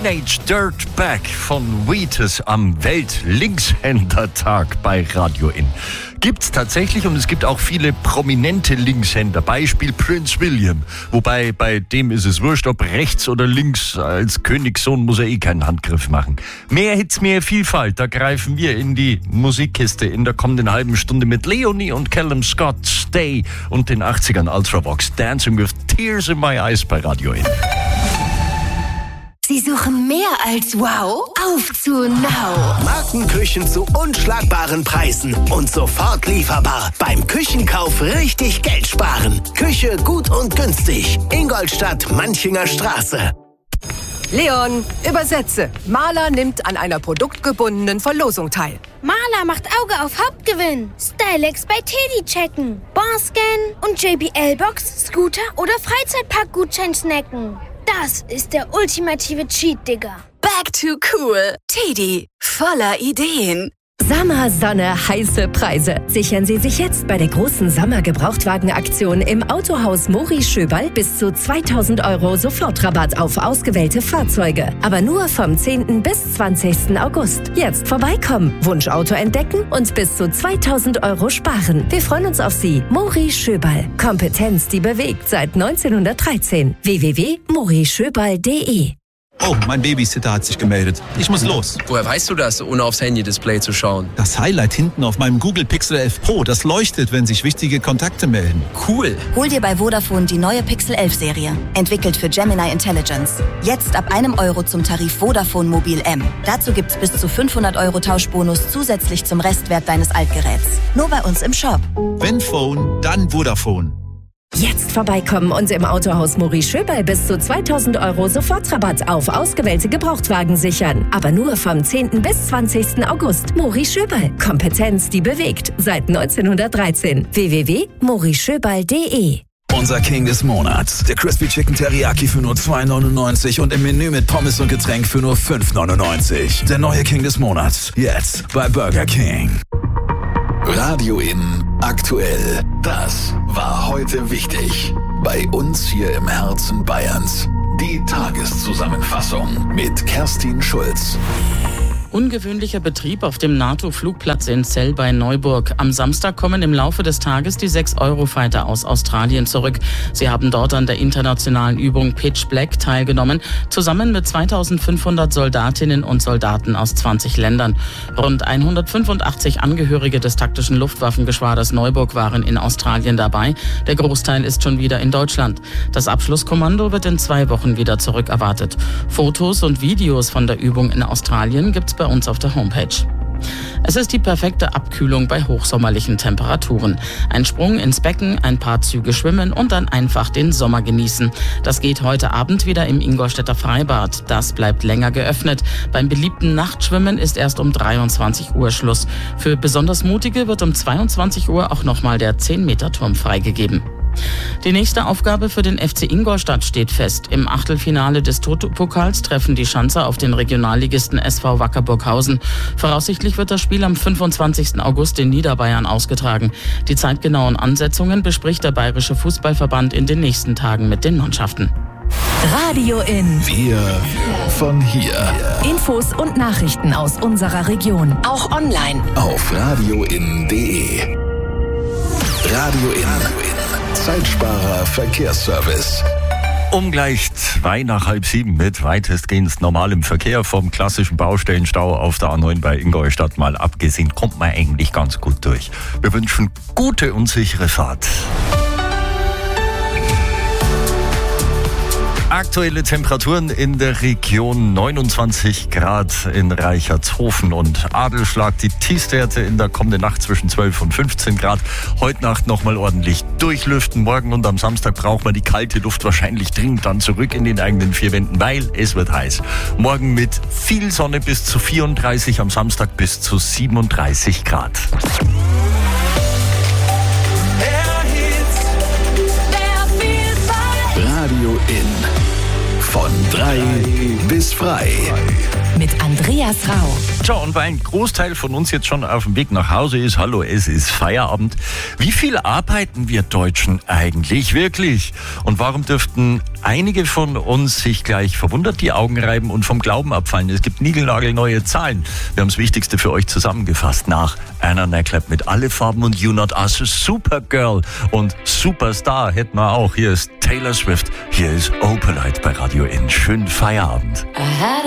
Teenage Dirtbag von Wheatus am Welt-Linkshänder-Tag bei Radio In. Gibt's tatsächlich, und es gibt auch viele prominente Linkshänder. Beispiel Prince William. Wobei bei dem ist es wurscht, ob rechts oder links. Als Königssohn muss er keinen Handgriff machen. Mehr Hits, mehr Vielfalt. Da greifen wir in die Musikkiste in der kommenden halben Stunde mit Leonie und Callum Scott, Stay und den 80ern Ultravox. Dancing with Tears in My Eyes bei Radio In. Sie suchen mehr als wow? Auf zu Now! Markenküchen zu unschlagbaren Preisen und sofort lieferbar. Beim Küchenkauf richtig Geld sparen. Küche gut und günstig. Ingolstadt, Manchinger Straße. Leon, übersetze. Maler nimmt an einer produktgebundenen Verlosung teil. Maler macht Auge auf Hauptgewinn. Stylex bei Teddy checken. Barscan und JBL-Box, Scooter oder Freizeitpark-Gutschein snacken. Das ist der ultimative Cheat, Digga. Back to cool. Teddy, voller Ideen. Sommer, Sonne, heiße Preise. Sichern Sie sich jetzt bei der großen Sommer-Gebrauchtwagen-Aktion im Autohaus Mori Schöberl bis zu 2.000 € Sofortrabatt auf ausgewählte Fahrzeuge. Aber nur vom 10. bis 20. August. Jetzt vorbeikommen, Wunschauto entdecken und bis zu 2.000 € sparen. Wir freuen uns auf Sie. Mori Schöberl. Kompetenz, die bewegt seit 1913. www.morischöberl.de. Oh, mein Babysitter hat sich gemeldet. Ich muss los. Woher weißt du das, ohne aufs Handy-Display zu schauen? Das Highlight hinten auf meinem Google Pixel 11 Pro, das leuchtet, wenn sich wichtige Kontakte melden. Cool. Hol dir bei Vodafone die neue Pixel 11 Serie. Entwickelt für Gemini Intelligence. Jetzt ab €1 zum Tarif Vodafone Mobil M. Dazu gibt's bis zu 500 € Tauschbonus zusätzlich zum Restwert deines Altgeräts. Nur bei uns im Shop. Wenn Phone, dann Vodafone. Jetzt vorbeikommen und im Autohaus Mori Schöberl bis zu 2.000 € Sofortrabatt auf ausgewählte Gebrauchtwagen sichern. Aber nur vom 10. bis 20. August. Mori Schöberl. Kompetenz, die bewegt. Seit 1913. www.morischöberl.de. Unser King des Monats. Der Crispy Chicken Teriyaki für nur $2,99 und im Menü mit Pommes und Getränk für nur $5,99. Der neue King des Monats. Jetzt bei Burger King. Radio In aktuell. Das war heute wichtig. Bei uns hier im Herzen Bayerns. Die Tageszusammenfassung mit Kerstin Schulz. Ungewöhnlicher Betrieb auf dem NATO-Flugplatz in Zell bei Neuburg. Am Samstag kommen im Laufe des Tages die 6 Eurofighter aus Australien zurück. Sie haben dort an der internationalen Übung Pitch Black teilgenommen, zusammen mit 2.500 Soldatinnen und Soldaten aus 20 Ländern. Rund 185 Angehörige des taktischen Luftwaffengeschwaders Neuburg waren in Australien dabei. Der Großteil ist schon wieder in Deutschland. Das Abschlusskommando wird in 2 Wochen wieder zurückerwartet. Fotos und Videos von der Übung in Australien gibt's bei uns auf der Homepage. Es ist die perfekte Abkühlung bei hochsommerlichen Temperaturen. Ein Sprung ins Becken, ein paar Züge schwimmen und dann einfach den Sommer genießen. Das geht heute Abend wieder im Ingolstädter Freibad. Das bleibt länger geöffnet. Beim beliebten Nachtschwimmen ist erst um 23 Uhr Schluss. Für besonders Mutige wird um 22 Uhr auch nochmal der 10-Meter-Turm freigegeben. Die nächste Aufgabe für den FC Ingolstadt steht fest. Im Achtelfinale des Toto-Pokals treffen die Schanzer auf den Regionalligisten SV Wacker Burghausen. Voraussichtlich wird das Spiel am 25. August in Niederbayern ausgetragen. Die zeitgenauen Ansetzungen bespricht der Bayerische Fußballverband in den nächsten Tagen mit den Mannschaften. Radio In. Wir von hier. Infos und Nachrichten aus unserer Region. Auch online. Auf radioin.de. Radio In. Zeitsparer Verkehrsservice. Um gleich 6:02 mit weitestgehend normalem Verkehr vom klassischen Baustellenstau auf der A9 bei Ingolstadt mal abgesehen, kommt man eigentlich ganz gut durch. Wir wünschen gute und sichere Fahrt. Aktuelle Temperaturen in der Region 29 Grad in Reichertshofen und Adelschlag. Die Tiefstwerte in der kommenden Nacht zwischen 12 und 15 Grad. Heute Nacht nochmal ordentlich durchlüften. Morgen und am Samstag braucht man die kalte Luft wahrscheinlich dringend dann zurück in den eigenen 4 Wänden, weil es wird heiß. Morgen mit viel Sonne bis zu 34, am Samstag bis zu 37 Grad. Radio In. Von 3 bis frei. Mit Andreas Rau. Tja, und weil ein Großteil von uns jetzt schon auf dem Weg nach Hause ist, hallo, es ist Feierabend. Wie viel arbeiten wir Deutschen eigentlich wirklich? Und warum dürften einige von uns sich gleich verwundert die Augen reiben und vom Glauben abfallen. Es gibt niegelnagelneue Zahlen. Wir haben das Wichtigste für euch zusammengefasst. Nach Anna Naklep mit Alle Farben und You Not Us, Supergirl und Superstar hätten wir auch. Hier ist Taylor Swift, hier ist Opalite bei Radio In. Schönen Feierabend.